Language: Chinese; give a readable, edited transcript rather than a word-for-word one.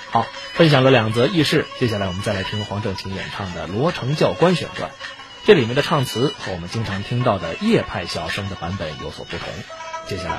好，分享了2则轶事，接下来我们再来听黄正琴演唱的《罗成教官选传》，这里面的唱词和我们经常听到的叶派小生的版本有所不同。接下来